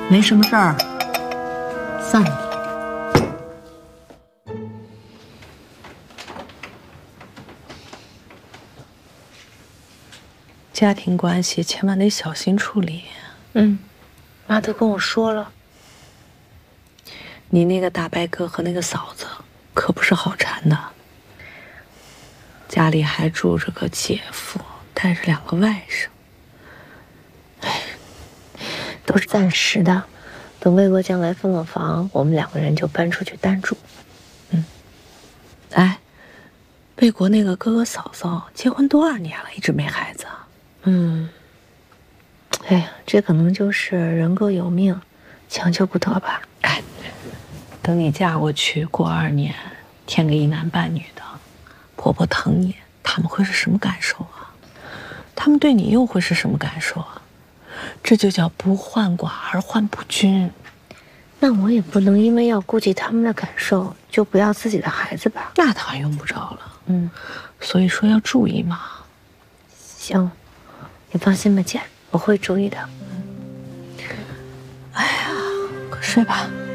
没什么事儿，散了。 家庭关系千万得小心处理。 妈都跟我说了。 你那个大伯哥和那个嫂子可不是好缠的，家里还住着个姐夫，带着2个外甥。 都是暂时的，等魏国将来分了房，我们2个人就搬出去单住。 哎，魏国那个哥哥嫂嫂结婚多少年了，一直没孩子。 哎呀，这可能就是人各有命，强求不得吧。 哎，等你嫁过去，过2年，添个1男半女的，婆婆疼你，他们会是什么感受啊？他们对你又会是什么感受啊？这就叫不患寡而患不均。 那我也不能因为要顾及他们的感受，就不要自己的孩子吧？ 那当然用不着了。所以说要注意嘛。 行，你放心吧，姐，我会注意的。 哎呀，快睡吧。